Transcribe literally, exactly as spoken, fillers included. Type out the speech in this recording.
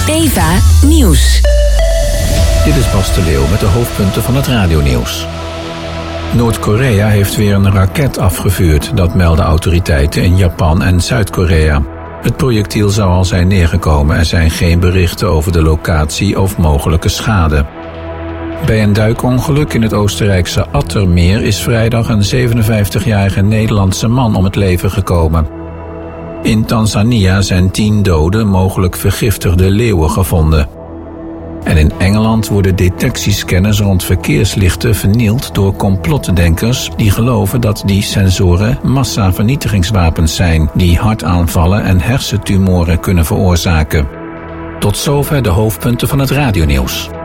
Beva Nieuws. Dit is Bas de Leeuw met de hoofdpunten van het radionieuws. Noord-Korea heeft weer een raket afgevuurd, dat melden autoriteiten in Japan en Zuid-Korea. Het projectiel zou al zijn neergekomen. Er zijn geen berichten over de locatie of mogelijke schade. Bij een duikongeluk in het Oostenrijkse Attermeer is vrijdag een zevenenvijftigjarige Nederlandse man om het leven gekomen. In Tanzania zijn tien dode, mogelijk vergiftigde leeuwen gevonden. En in Engeland worden detectiescanners rond verkeerslichten vernield door complotdenkers die geloven dat die sensoren massavernietigingswapens zijn die hartaanvallen en hersentumoren kunnen veroorzaken. Tot zover de hoofdpunten van het radionieuws.